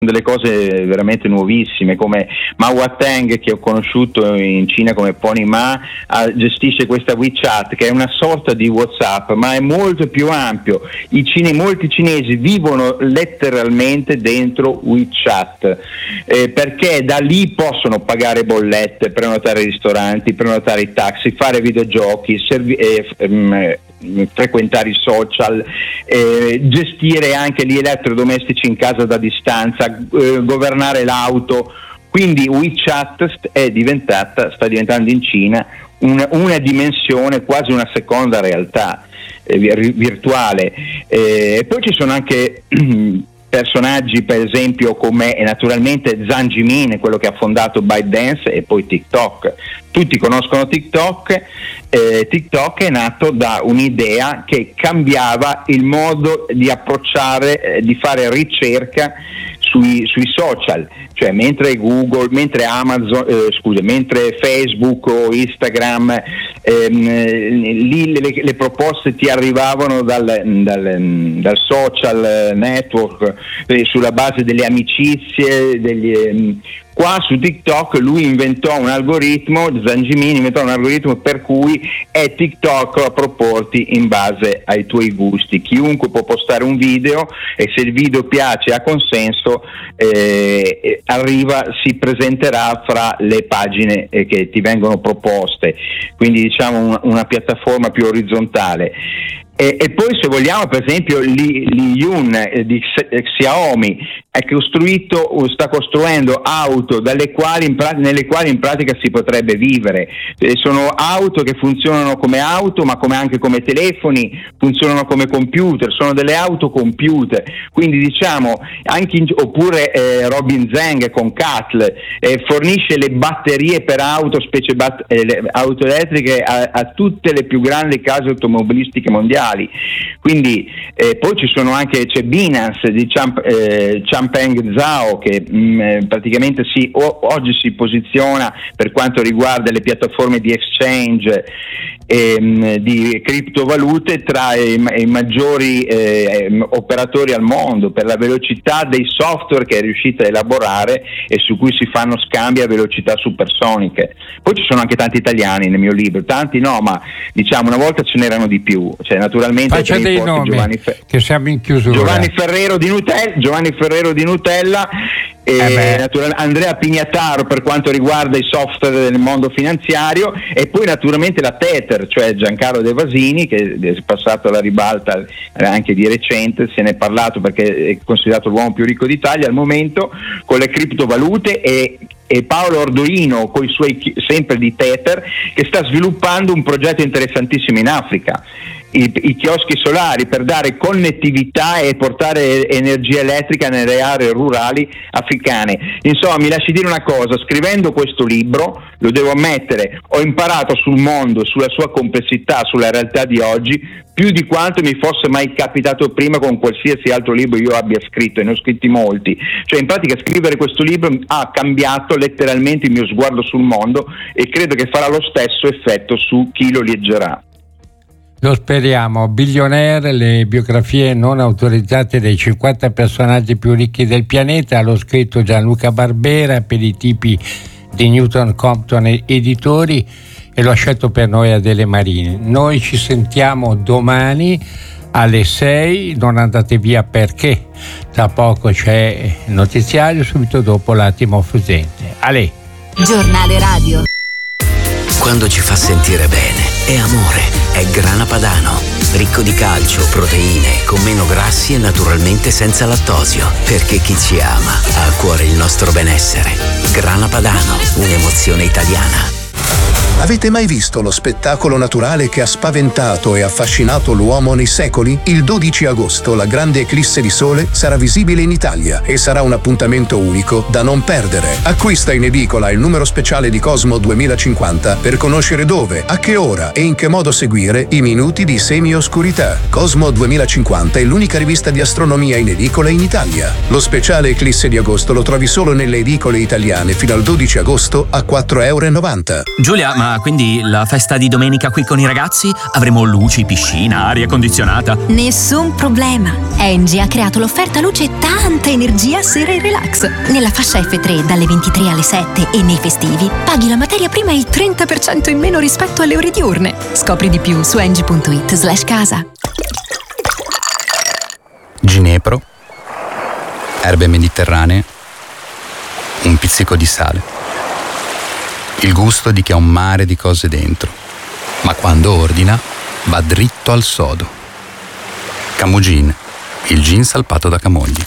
delle cose veramente nuovissime, come Mahua Teng, che ho conosciuto in Cina come Pony Ma, gestisce questa WeChat, che è una sorta di WhatsApp, ma è molto più ampio. Molti cinesi vivono letteralmente dentro WeChat, perché da lì possono pagare bollette, prenotare ristoranti, prenotare i taxi, fare videogiochi, frequentare i social, gestire anche gli elettrodomestici in casa da distanza, governare l'auto. Quindi WeChat sta diventando in Cina una dimensione, quasi una seconda realtà virtuale. E poi ci sono anche personaggi, per esempio, come naturalmente Zhang Jimin, quello che ha fondato ByteDance, e poi TikTok. Tutti conoscono TikTok. TikTok è nato da un'idea che cambiava il modo di approcciare, di fare ricerca sui social, cioè mentre mentre Facebook o Instagram, lì le proposte ti arrivavano dal social network, sulla base delle amicizie, qua su TikTok lui inventò un algoritmo, Zhang Jimin inventò un algoritmo per cui è TikTok a proporti in base ai tuoi gusti. Chiunque può postare un video e se il video piace, ha consenso, si presenterà fra le pagine che ti vengono proposte, quindi diciamo una piattaforma più orizzontale. E poi, se vogliamo, per esempio Li Yun di Xiaomi sta costruendo auto nelle quali in pratica si potrebbe vivere. Sono auto che funzionano come auto, ma anche come telefoni, funzionano come computer, sono delle auto computer. Quindi diciamo oppure Robin Zheng con CATL fornisce le batterie per auto, specie auto elettriche, a tutte le più grandi case automobilistiche mondiali. Quindi poi c'è Binance di Changpeng Zhao, che praticamente oggi si posiziona per quanto riguarda le piattaforme di exchange di criptovalute tra i maggiori operatori al mondo, per la velocità dei software che è riuscita a elaborare e su cui si fanno scambi a velocità supersoniche. Poi ci sono anche tanti italiani nel mio libro, tanti no, ma diciamo una volta ce n'erano di più, cioè naturalmente faccia dei nomi, che siamo in chiusura. Giovanni Ferrero di Nutella, Andrea Pignataro per quanto riguarda i software del mondo finanziario, e poi naturalmente la Tether, cioè Giancarlo De Vasini, che è passato alla ribalta anche di recente, se ne è parlato perché è considerato l'uomo più ricco d'Italia al momento con le criptovalute, e Paolo Ordoino con i suoi sempre di Tether, che sta sviluppando un progetto interessantissimo in Africa. I chioschi solari per dare connettività e portare energia elettrica nelle aree rurali africane. Insomma, mi lasci dire una cosa: scrivendo questo libro, lo devo ammettere, ho imparato sul mondo, sulla sua complessità, sulla realtà di oggi, più di quanto mi fosse mai capitato prima con qualsiasi altro libro io abbia scritto, e ne ho scritti molti. Cioè, in pratica, scrivere questo libro ha cambiato letteralmente il mio sguardo sul mondo, e credo che farà lo stesso effetto su chi lo leggerà. Lo speriamo. Billionaire, le biografie non autorizzate dei 50 personaggi più ricchi del pianeta, l'ho scritto Gianluca Barbera per i tipi di Newton Compton Editori, e lo ha scelto per noi Adele Marini. Noi ci sentiamo domani alle 6, non andate via perché tra poco c'è il notiziario, subito dopo l'Attimo Fusente. Ale. Giornale radio. Quando ci fa sentire bene, è amore, è Grana Padano. Ricco di calcio, proteine, con meno grassi e naturalmente senza lattosio. Perché chi ci ama ha a cuore il nostro benessere. Grana Padano, un'emozione italiana. Avete mai visto lo spettacolo naturale che ha spaventato e affascinato l'uomo nei secoli? Il 12 agosto la grande eclisse di sole sarà visibile in Italia e sarà un appuntamento unico da non perdere. Acquista in edicola il numero speciale di Cosmo 2050 per conoscere dove, a che ora e in che modo seguire i minuti di semioscurità. Cosmo 2050 è l'unica rivista di astronomia in edicola in Italia. Lo speciale eclisse di agosto lo trovi solo nelle edicole italiane fino al 12 agosto a €4,90. Giulia, ma Ma quindi la festa di domenica qui con i ragazzi? Avremo luci, piscina, aria condizionata? Nessun problema. Engie ha creato l'offerta luce e tanta energia sera in relax. Nella fascia F3 dalle 23 alle 7 e nei festivi paghi la materia prima il 30% in meno rispetto alle ore diurne. Scopri di più su engie.it/casa. Ginepro, erbe mediterranee, un pizzico di sale. Il gusto di chi ha un mare di cose dentro, ma quando ordina va dritto al sodo. Camugin, il gin salpato da Camogli.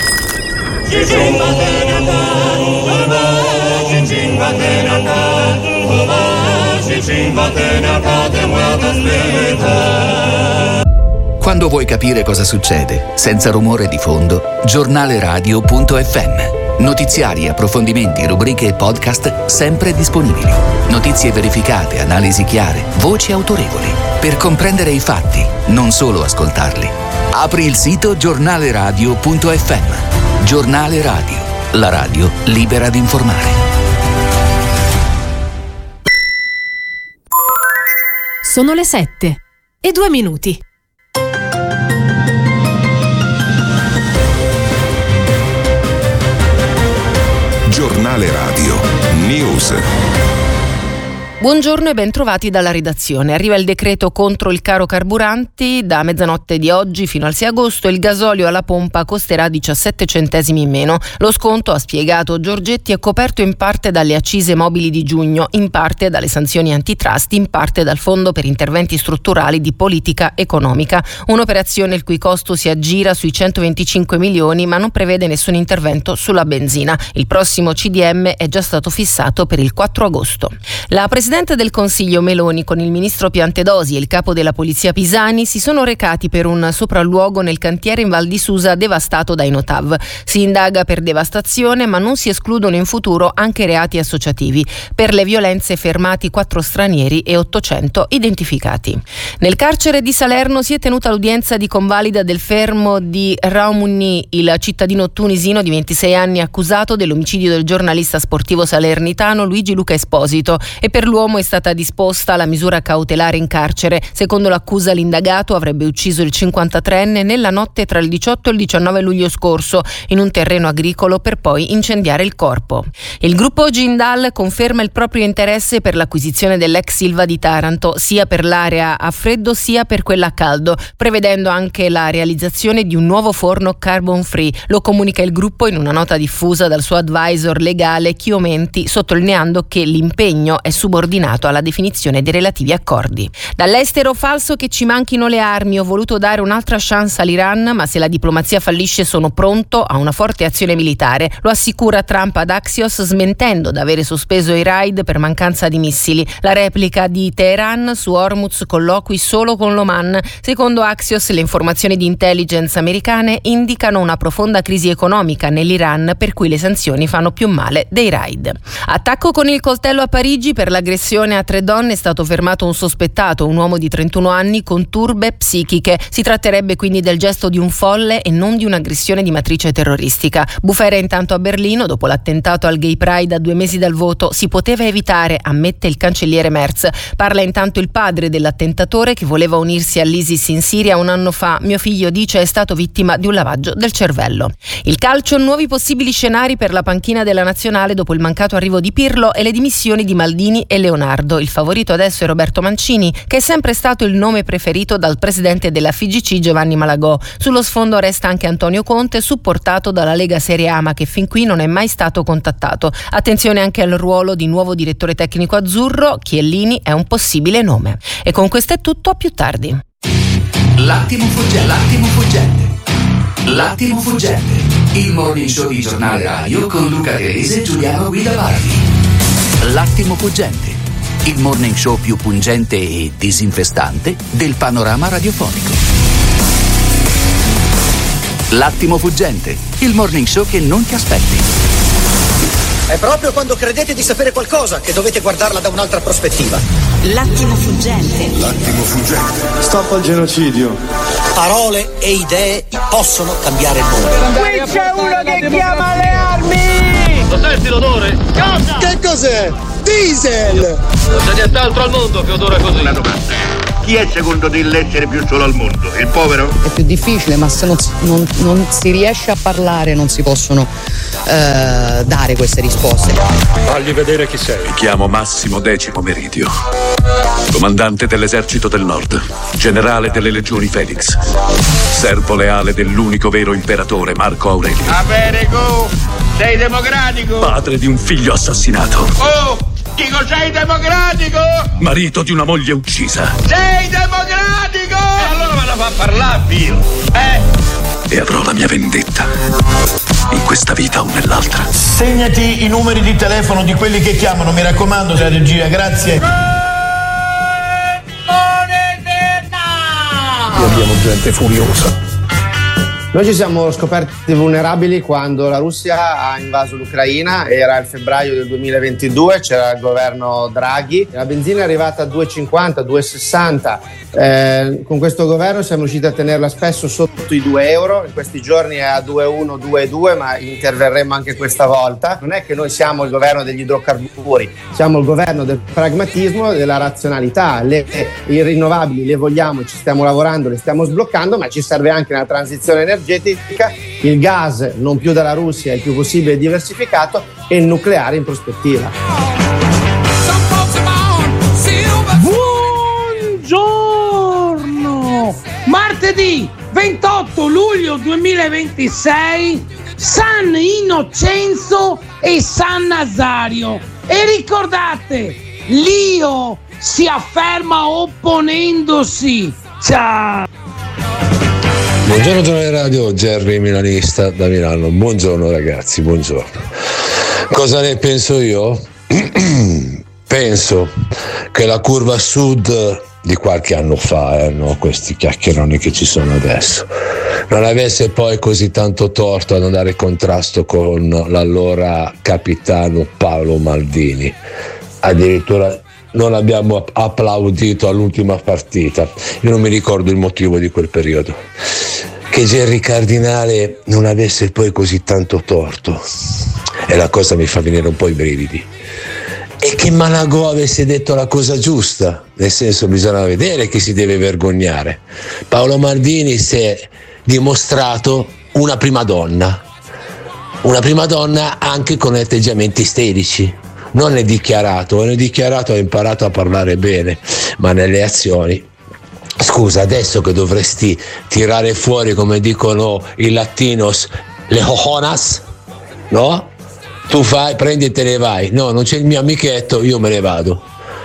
Quando vuoi capire cosa succede, senza rumore di fondo, giornaleradio.fm. Notiziari, approfondimenti, rubriche e podcast sempre disponibili. Notizie verificate, analisi chiare, voci autorevoli. Per comprendere i fatti, non solo ascoltarli. Apri il sito giornaleradio.fm. Giornale Radio, la radio libera di informare. Sono le 7:02. Giornale Radio News. Buongiorno e ben trovati dalla redazione. Arriva il decreto contro il caro carburanti. Da mezzanotte di oggi fino al 6 agosto il gasolio alla pompa costerà 17 centesimi in meno. Lo sconto, ha spiegato Giorgetti, è coperto in parte dalle accise mobili di giugno, in parte dalle sanzioni antitrust, in parte dal Fondo per interventi strutturali di politica economica. Un'operazione il cui costo si aggira sui 125 milioni, ma non prevede nessun intervento sulla benzina. Il prossimo CDM è già stato fissato per il 4 agosto. La Presidente del Consiglio Meloni con il ministro Piantedosi e il capo della Polizia Pisani si sono recati per un sopralluogo nel cantiere in Val di Susa devastato dai Notav. Si indaga per devastazione, ma non si escludono in futuro anche reati associativi. Per le violenze fermati 4 stranieri e 800 identificati. Nel carcere di Salerno si è tenuta l'udienza di convalida del fermo di Raumuni, il cittadino tunisino di 26 anni accusato dell'omicidio del giornalista sportivo salernitano Luigi Luca Esposito, e per l'uomo è stata disposta la misura cautelare in carcere. Secondo l'accusa, l'indagato avrebbe ucciso il 53enne nella notte tra il 18 e il 19 luglio scorso in un terreno agricolo per poi incendiare il corpo. Il gruppo Jindal conferma il proprio interesse per l'acquisizione dell'ex Ilva di Taranto, sia per l'area a freddo sia per quella a caldo, prevedendo anche la realizzazione di un nuovo forno carbon free. Lo comunica il gruppo in una nota diffusa dal suo advisor legale Chiomenti, sottolineando che l'impegno è subordinato alla definizione dei relativi accordi. Dall'estero, falso che ci manchino le armi, ho voluto dare un'altra chance all'Iran, ma se la diplomazia fallisce sono pronto a una forte azione militare. Lo assicura Trump ad Axios, smentendo d'avere sospeso i raid per mancanza di missili. La replica di Teheran su Hormuz, colloqui solo con l'Oman. Secondo Axios, le informazioni di intelligence americane indicano una profonda crisi economica nell'Iran, per cui le sanzioni fanno più male dei raid. Attacco con il coltello a Parigi. Per l'aggressione a 3 donne è stato fermato un sospettato, un uomo di 31 anni con turbe psichiche. Si tratterebbe quindi del gesto di un folle e non di un'aggressione di matrice terroristica. Bufera intanto a Berlino. Dopo l'attentato al Gay Pride a 2 mesi dal voto si poteva evitare, ammette il cancelliere Merz. Parla intanto il padre dell'attentatore che voleva unirsi all'ISIS in Siria un anno fa. Mio figlio, dice, è stato vittima di un lavaggio del cervello. Il calcio, nuovi possibili scenari per la panchina della nazionale dopo il mancato arrivo di Pirlo e le dimissioni di Maldini e Leonardo. Il favorito adesso è Roberto Mancini, che è sempre stato il nome preferito dal presidente della FIGC Giovanni Malagò. Sullo sfondo resta anche Antonio Conte, supportato dalla Lega Serie A, ma che fin qui non è mai stato contattato. Attenzione anche al ruolo di nuovo direttore tecnico azzurro. Chiellini è un possibile nome. E con questo è tutto, a più tardi. L'attimo fuggente. Il morning show di Giornale Radio con Luca Grese e Giuliano Guida Bardi. L'attimo fuggente, il morning show più pungente e disinfestante del panorama radiofonico. L'attimo fuggente, il morning show che non ti aspetti. È proprio quando credete di sapere qualcosa che dovete guardarla da un'altra prospettiva. L'attimo fuggente. Stop al genocidio. Parole e idee possono cambiare il mondo. Qui c'è uno che chiama le armi! Lo senti l'odore? Cosa? Che cos'è? diesel! Non c'è nient'altro al mondo che odora così. Una domanda. Chi è secondo te l'essere più solo al mondo? Il povero? È più difficile, ma se non si riesce a parlare non si possono dare queste risposte. Fagli vedere chi sei. Mi chiamo Massimo Decimo Meridio, comandante dell'esercito del Nord, generale delle legioni Felix, servo leale dell'unico vero imperatore Marco Aurelio. Americo, sei democratico? Padre di un figlio assassinato. Oh! Dico, sei democratico? Marito di una moglie uccisa. Sei democratico? E allora me la fa parlare, Pio. E avrò la mia vendetta. In questa vita o nell'altra. Segnati i numeri di telefono di quelli che chiamano, mi raccomando, la regia, grazie. Abbiamo gente furiosa. Noi ci siamo scoperti vulnerabili quando la Russia ha invaso l'Ucraina, era il febbraio del 2022, c'era il governo Draghi, la benzina è arrivata a 2,50, 2,60, con questo governo siamo riusciti a tenerla spesso sotto i 2 euro, in questi giorni è a 2,1, 2,2, ma interverremo anche questa volta. Non è che noi siamo il governo degli idrocarburi, siamo il governo del pragmatismo, della razionalità, i rinnovabili le vogliamo, ci stiamo lavorando, le stiamo sbloccando, ma ci serve anche una transizione energetica, il gas non più dalla Russia, il più possibile diversificato, e il nucleare in prospettiva. Buongiorno! Martedì 28 luglio 2026, San Innocenzo e San Nazario. E ricordate, l'Io si afferma opponendosi. Ciao! Buongiorno Giornale Radio, Jerry milanista da Milano. Buongiorno ragazzi, buongiorno. Cosa ne penso io? Penso che la curva sud di qualche anno fa, no? Questi chiacchieroni che ci sono adesso, non avesse poi così tanto torto ad andare in contrasto con l'allora capitano Paolo Maldini. Addirittura non abbiamo applaudito all'ultima partita. Io non mi ricordo il motivo di quel periodo. Che Gerry Cardinale non avesse poi così tanto torto, e la cosa mi fa venire un po' i brividi. E che Malagò avesse detto la cosa giusta, nel senso, bisogna vedere che si deve vergognare. Paolo Maldini si è dimostrato una prima donna anche con atteggiamenti isterici. Non è dichiarato, ha imparato a parlare bene, ma nelle azioni, scusa, adesso che dovresti tirare fuori, come dicono i latinos, le cojones, no? Tu fai, prendi e te ne vai. No, non c'è il mio amichetto, io me ne vado.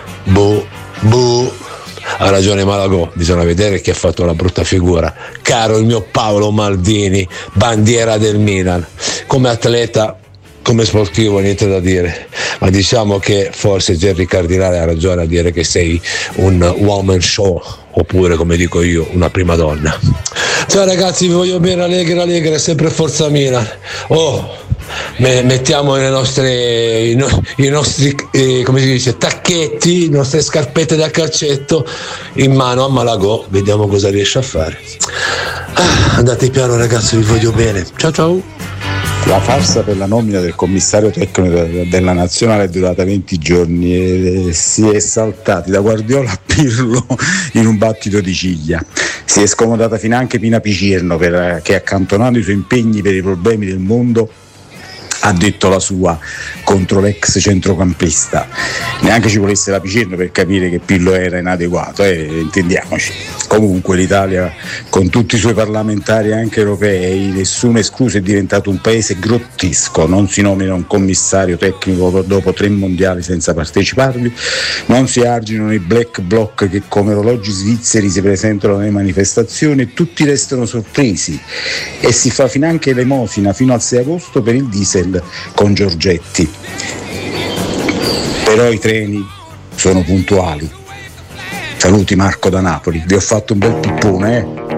Ha ragione Malagò, bisogna vedere chi ha fatto una brutta figura. Caro il mio Paolo Maldini, bandiera del Milan, come atleta, come sportivo niente da dire, ma diciamo che forse Gerry Cardinale ha ragione a dire che sei un woman show, oppure, come dico io, una prima donna. Ciao ragazzi, vi voglio bene, allegra, sempre forza Milan. Mettiamo i nostri come si dice, tacchetti, le nostre scarpette da calcetto in mano a Malagò, vediamo cosa riesce a fare. Andate piano ragazzi, vi voglio bene, ciao. La farsa per la nomina del commissario tecnico della nazionale è durata 20 giorni e si è saltati da Guardiola a Pirlo in un battito di ciglia. Si è scomodata finanche Pina Picierno, che accantonando i suoi impegni per i problemi del mondo ha detto la sua contro l'ex centrocampista. Neanche ci volesse la Picierno per capire che Pirlo era inadeguato, intendiamoci. Comunque l'Italia, con tutti i suoi parlamentari anche europei, nessuno escluso, è diventato un paese grottesco. Non si nomina un commissario tecnico dopo 3 mondiali senza parteciparvi, non si arginano i black bloc che come orologi svizzeri si presentano alle manifestazioni e tutti restano sorpresi, e si fa finanche l'emosina fino al 6 agosto per il diesel con Giorgetti. Però i treni sono puntuali. Saluti Marco da Napoli, vi ho fatto un bel pippone,